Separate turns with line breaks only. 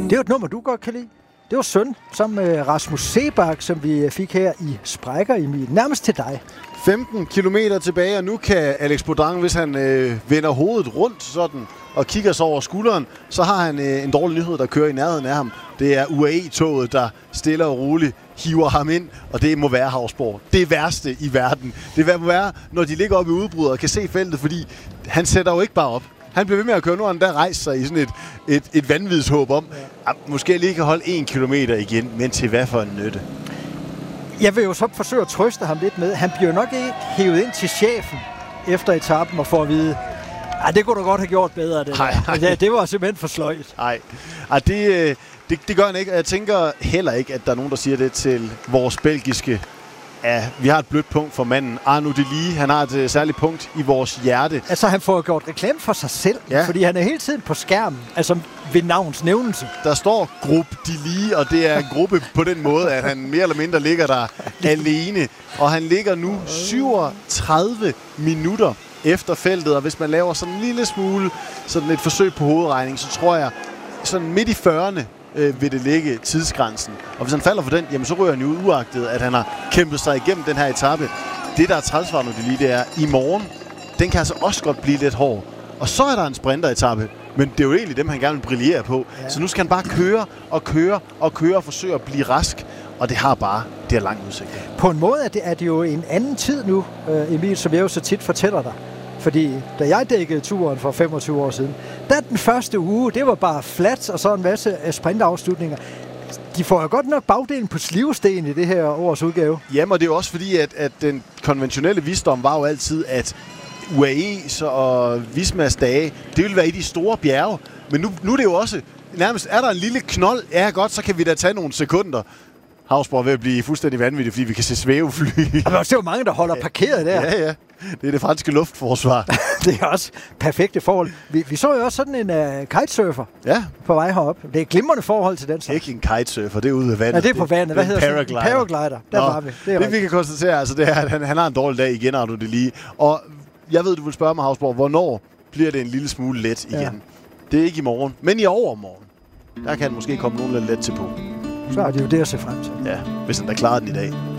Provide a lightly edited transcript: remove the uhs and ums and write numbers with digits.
Det er jo et nummer, du godt kan lide. Det var Søn, sammen med Rasmus Sebak, som vi fik her i Sprækker Emil. Nærmest til dig.
15 kilometer tilbage, og nu kan Alex Bodin, hvis han vender hovedet rundt sådan, og kigger sig over skulderen, så har han en dårlig nyhed, der kører i nærheden af ham. Det er UAE-toget, der stille og roligt hiver ham ind, og det må være Hausborg. Det værste i verden. Det må være, når de ligger oppe i udbruddet og kan se feltet, fordi han sætter jo ikke bare op. Han bliver ved med at køre. Nu har han der rejst sig i sådan et vanvidshåb om, at måske lige kan holde 1 kilometer igen, men til hvad for en nytte?
Jeg vil jo så forsøge at trøste ham lidt med. Han bliver nok ikke hævet ind til chefen efter etappen og får at vide, det kunne du godt have gjort bedre. Det, ja, det var simpelthen for sløjt.
Nej, det gør han ikke. Jeg tænker heller ikke, at der er nogen, der siger det til vores belgiske. Ja, vi har et blødt punkt for manden. Arnaud Delis, han har et særligt punkt i vores hjerte.
Altså, han får gjort reklame for sig selv, fordi han er hele tiden på skærmen, altså ved navns nævnelse.
Der står Gruppe Delis, og det er en gruppe på den måde, at han mere eller mindre ligger der alene. Og han ligger nu 37 minutter efter feltet, og hvis man laver sådan en lille smule, sådan et forsøg på hovedregning, så tror jeg, sådan midt i 40'erne, vil det ligge tidsgrænsen. Og hvis han falder for den, jamen så rører han jo uagtet, at han har kæmpet sig igennem den her etape. Det, der er træls nu, det er, i morgen, den kan altså også godt blive lidt hård. Og så er der en sprinteretappe, men det er jo egentlig dem, han gerne vil brillere på. Ja. Så nu skal han bare køre og forsøge at blive rask. Og det har lang udsigt.
På en måde er det jo en anden tid nu, Emil, som jeg jo så tit fortæller dig. Fordi da jeg dækkede turen for 25 år siden, der den første uge, det var bare flat og så en masse sprintafslutninger. De får jo godt nok bagdelen på slivsten i det her års udgave.
Jamen, og det er jo også fordi, at den konventionelle visdom var jo altid, at UAE's og Vismas dage, det ville være i de store bjerge. Men nu er det jo også, nærmest er der en lille knold, ja godt, så kan vi da tage nogle sekunder. Hausborg er ved at blive fuldstændig vanvittig, fordi vi kan se svævefly.
Og der er jo mange, der holder parkeret der.
Ja. Det er det franske luftforsvar.
Det er også perfekte forhold. Vi så jo også sådan en kitesurfer på vej herop. Det er et glimrende forhold til den slags.
Ikke en kitesurfer, det er ude ved vandet.
Ja, det er på vandet. Hvad hedder
paraglider?
Paraglider. Der var vi.
Det vi kan konstatere, altså, det er, at han har en dårlig dag igen, Arnaud Delis. Og jeg ved, du vil spørge mig, Hausborg, hvornår bliver det en lille smule let igen? Ja. Det er ikke i morgen, men i overmorgen. Der kan han måske komme nogenlunde let til på.
Så er det jo det at se frem til.
Ja, hvis han da klarer den i dag.